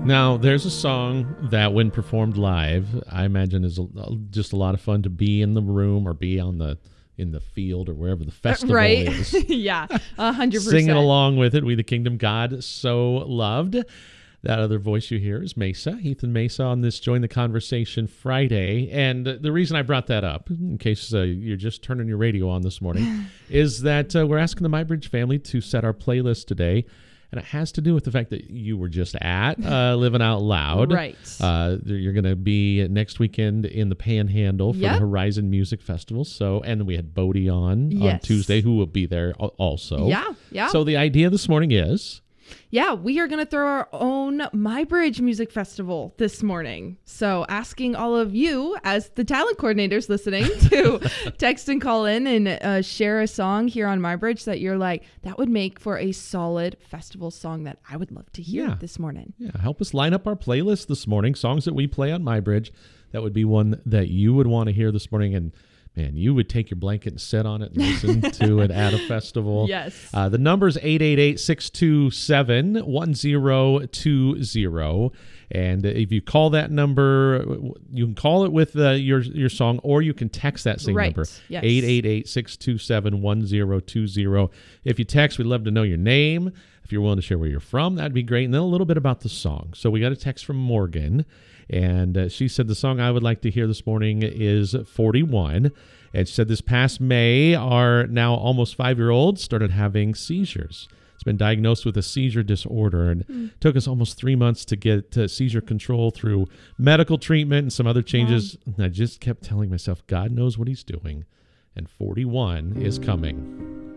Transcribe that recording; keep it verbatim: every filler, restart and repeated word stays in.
Now, there's a song that when performed live, I imagine is a, just a lot of fun to be in the room or be on the in the field or wherever the festival right. is. Yeah, a hundred percent. Singing along with it, We the Kingdom God So Loved. That other voice you hear is Mesa, Ethan Mesa on this Join the Conversation Friday. And the reason I brought that up, in case uh, you're just turning your radio on this morning, is that uh, we're asking the MyBridge family to set our playlist today. And it has to do with the fact that you were just at uh, Living Out Loud. Right. Uh, you're going to be next weekend in the Panhandle for Yep. the Horizon Music Festival. So, and then we had Bodie on Yes. on Tuesday, who will be there al- also. Yeah, yeah. So the idea this morning is... Yeah, we are going to throw our own MyBridge Music Festival this morning. So asking all of you as the talent coordinators listening to text and call in and uh, share a song here on MyBridge that you're like, that would make for a solid festival song that I would love to hear Yeah. this morning. Yeah, help us line up our playlist this morning. Songs that we play on MyBridge. That would be one that you would want to hear this morning. And man, you would take your blanket and sit on it and listen to it at a festival. Yes. Uh, the number is eight eight eight, six two seven, one zero two zero. And if you call that number, you can call it with uh, your your song, or you can text that same Right. number, Yes. eight eight eight, six two seven, one zero two zero. If you text, we'd love to know your name. If you're willing to share where you're from, that'd be great. And then a little bit about the song. So we got a text from Morgan, and uh, she said the song I would like to hear this morning is forty-one. And she said this past May, our now almost five-year-old started having seizures. It's been diagnosed with a seizure disorder, and Mm. it took us almost three months to get uh, seizure control through medical treatment and some other changes. And I just kept telling myself, God knows what he's doing, and forty-one is coming.